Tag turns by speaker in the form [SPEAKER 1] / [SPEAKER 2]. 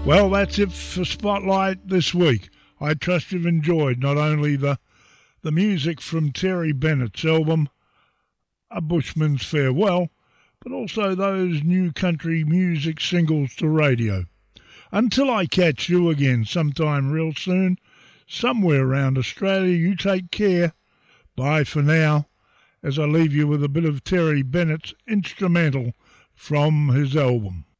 [SPEAKER 1] Well, that's it for Spotlight this week. I trust you've enjoyed not only the music from Terry Bennett's album, A Bushman's Farewell, but also those new country music singles to radio. Until I catch you again sometime real soon, somewhere around Australia, you take care. Bye for now, as I leave you with a bit of Terry Bennett's instrumental from his album.